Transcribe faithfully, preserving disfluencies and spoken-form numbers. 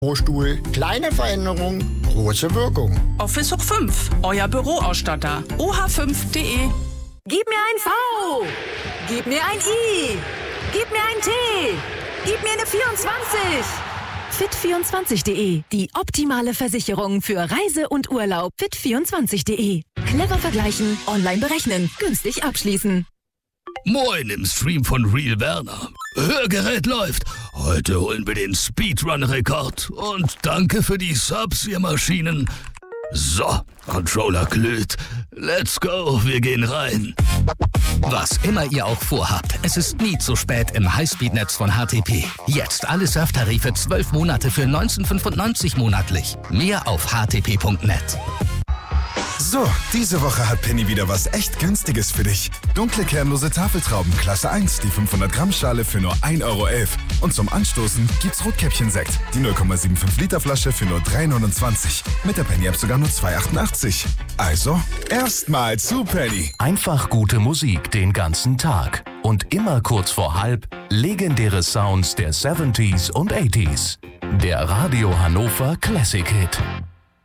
Pro Stuhl kleine Veränderung, große Wirkung. Office Hoch fünf, euer Büroausstatter. o h fünf punkt d e. Gib mir ein V. Gib mir ein I. Gib mir ein T. Gib mir eine vierundzwanzig. fit vierundzwanzig punkt de. Die optimale Versicherung für Reise und Urlaub. fit vierundzwanzig punkt de. Clever vergleichen, online berechnen, günstig abschließen. Moin im Stream von Real Werner. Hörgerät läuft. Heute holen wir den Speedrun-Rekord. Und danke für die Subs, ihr Maschinen. So, Controller glüht. Let's go, wir gehen rein. Was immer ihr auch vorhabt, es ist nie zu spät im Highspeed-Netz von H T P. Jetzt alle Surftarife zwölf Monate für neunzehnhundertfünfundneunzig monatlich. Mehr auf h t p punkt net. So, diese Woche hat Penny wieder was echt Günstiges für dich. Dunkle kernlose Tafeltrauben Klasse eins, die fünfhundert Gramm Schale für nur ein Euro elf. Und zum Anstoßen gibt's Rotkäppchen-Sekt, die null Komma fünfundsiebzig Liter Flasche für nur drei neunundzwanzig. Mit der Penny-App sogar nur zwei achtundachtzig. Also, erstmal zu Penny. Einfach gute Musik den ganzen Tag. Und immer kurz vor halb legendäre Sounds der siebziger und achtziger. Der Radio Hannover Classic Hit.